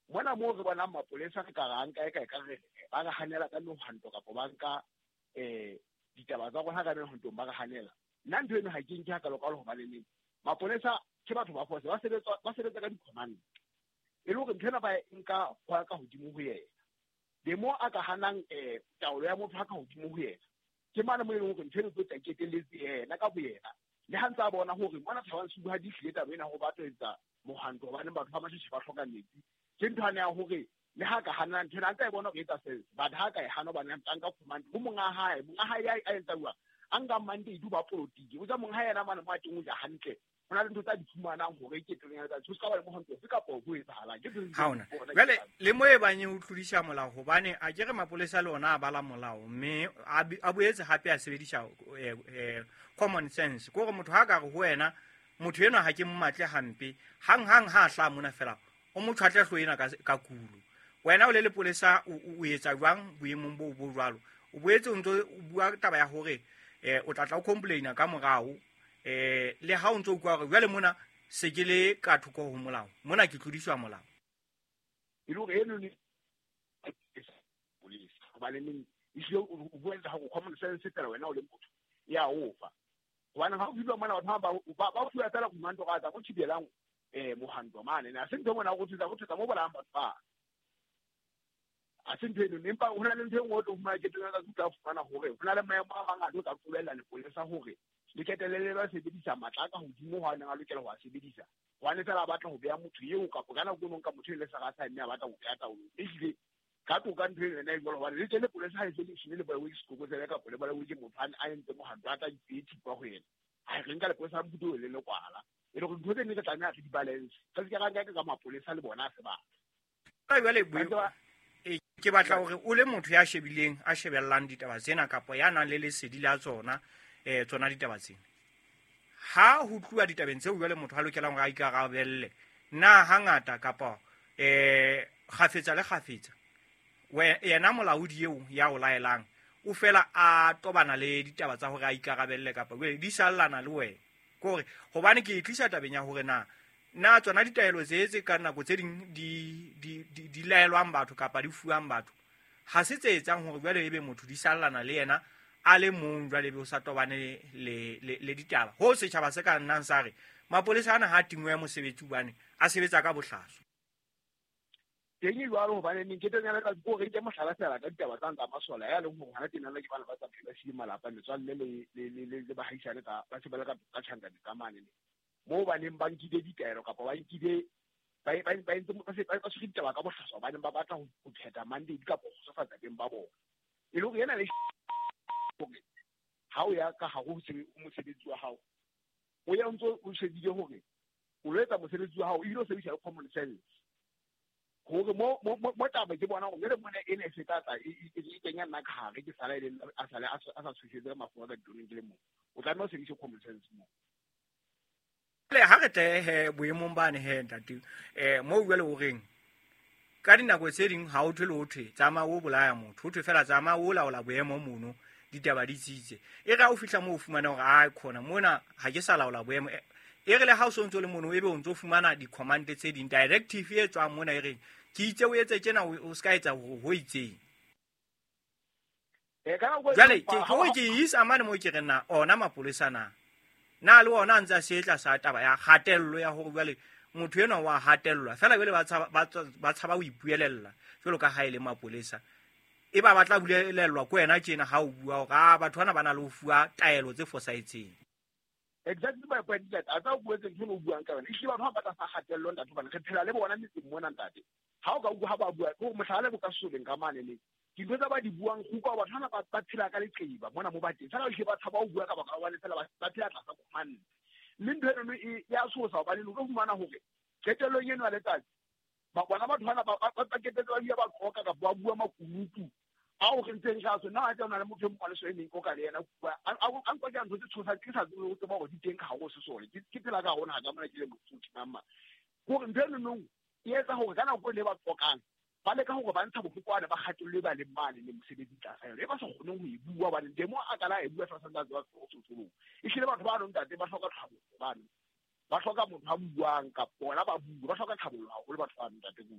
mona mo re bona mapolesa ka ranka e ka re ba ga hanela ka mehanto ka banka ditaba tsa gona ka mehanto ba ga hanela nna ntwe no ha ke nke ha ka lokalo ho ba le neng mapolesa ke batho ba force ba sebetsa ka di-command e le gore nthena ba nka go ka hodimo ho yena demo a ka hanang taolo ya motho ha ka hodimo ho yena ke mana mo e leng gore nthena tlo tla keteletse yena ka bo yena le ha ntse a bona gore mona tshwana se bua di hlile taba ena go batletsa mohanto ba ne batho ba matšhe ba hloka metsi ke nthwane ya gore le ha ka hanang nthena ntse e bona go etsa se ba ha ka e hana ba ne nka command go monga hae ya etsa bua anga mande di ba politiki o tsa monga yena mana mo a teng o ja hantle ona le ntho tsa di fumanang gore ke teng ya tsa tsosa ka ba mo hanto se ka po go etsahala ke haona jale le mo e banye o tlhodisha molao gobane a ke re mapolesa le ona a bala molao mme a boetse hape a sebedisha common sense go go motho ha ka go wena motho eno ha ke mmatle hampe hang ha hla mona fela o mo tshwatle hlo ena ka kulu wena o le polesa o etsa jwang boemong bo jwalo o boetse o ntse o bua taba ya hore o tla o complaina ka morao le ha o ntse o kwa gore jwale mona se ke le ka thoko ho molao mona ke tlhodiswa molao e lo re eno ni police ba le ning isho o bua tsa go common sense tela wena o le motho ya ofa wana ha o bua mona ba o fuwa tala go manto ga tsa go thibelang mohando mane na sentse mona go tsa mo bola amba ba a sentse no nempa o na le ntse ngo to fuma ke tena ka fana gore o na le maemo a mangata ka tlolela le polesa gore le ketelele ba sebedisa matlaka ho dimo ha nang a lokela ho a sebedisa wane tla batla ho beya motho eo ka kana go nong ka motho le sa ga sa mme a batla go ya taolo e ile ka to ka ntwe ne go ba le tele polesa ha e se le ba o isko go tsela ka pole ba le wije motho a ntse mo handa ta ipeti kwa go yena a re nka le polesa mo buto le kwala e le go ntwe ne ka tsamaya di balance ka se ka mapolesa le bona se ba jwale ke batla gore o le motho ya shebileng a shebellang ditaba tsena kapo ya nang le lesedi la tsona ditaba tsena ha ho tluwa ditabeng tseo jwale motho a lokelang go a ikarabelle na hangata kapa kgafetsa le kgafetsa yena molaodi eo ya o laelang o fela a tobana le ditaba tsa hore a ikarabelle kapa di sallana le wena kore gobane ke tlisa tabeng ya hore na tsona ditaelo tse ka nako tse ding di laelwang batho kapa di fuwang batho ha se tse etsang hore jwale ebe motho di sallana le yena a le mong jwale be o sa tobane le ditaba ho setjhaba se ka nnang sa re mapolesa ana ha tingwe ya mosebetsi bane a sebetsa ka bohlaswa teng jwalo hobane ne ke tenya ka go re ke mohlala fela ka ditaba tsa masola ya le mo hana tena le ke bana ba tsa phela shi malapa le tswalle le ba haisane ka ba se ba ka tshanga di kamane mo ba neng ba nkide ditaelo kapa ba nkide ba ntse mo se ba se ditaba ka bohlaswa ba neng ba batla ho pheta mandate kapa go sofatsa beng ba bona e lo yena le ha o ya ka ha go mosebetsi wa hao o ya ntse o shebile hore o letsa mosebetsi wa hao e ile o sebedisa common sense gore mo taba ke bona gore mona ene se tata e kenya nna ka gare ke sala ile a sa tshwishetse mafoko ka ditoneng ke le mo o tla no sebedisa common sense mo le ha re tle boemong bane ntate mo jwale o reng ka dinako tse ding ha o thwe le o thwe tsama o bolaya motho o thwe fela tsama o laola boemo mono ditaba di tsitse e ga o fihla mo o fumana gore a khona mona ha ke sa laola boemo e re le ha o sontso le mono e be o ntso fumana di-command tse ding directive e tswang mona e reng ke itse o etse tjena o ska etsa ho itseng jwale ke isa mane mo ke rena ona mapolesa na le ona ntse a setla sa taba ya hatello ya hore jwale motho ena wa hatellwa fela jwale ba tshaba o ipuelella jwalo ka ha ile mapolesa e ba batla bulelelwa ko wena tjena ha o bua ga batho bana ba na le ho fuwa taelo tse fosahetseng exactly my point that a tsa o buetse ntho o buang ka yona e shiba batho ba tsa hatello ntate bana re phela le bona ntse mona ntate ha o ka bua ha ba bua go mohlala bo ka soleng ka mane le dintho tsa ba di buang go kwa batho bana ba phela ka leqeba mona mo bateng fela o shiba tshaba o bua ka baka wa le fela ba phela tla sa command mme ntho eno e ya sosa ba le no go fumana hore ketelo yeno ya letsatsi ba bona batho bana ba ketelo ya ba khoka ka bua makunutu a o rentseng ga so na a tsena le motho mo le so ene ko ka le yena a nkwa ke ntho tse tshosa ke sa tsone o tseba go di teng ga go se sone ke tela ga gona ga mona ke le mothuti mama go re ntse no e etsa gore kana go le ba tsokang ba le ka go ba ntsha bofukwane ba gatelwe ba le mane le mosebetsi tla sa yone e ba sa gone go e bua ba le demo a kana e bua sa sa tsa go tsotsolo e shile batho ba nong tate ba hloka tlhabo ba hloka motho a buang ka bona ba bua ba hloka tlhabollo go le batho ba ntate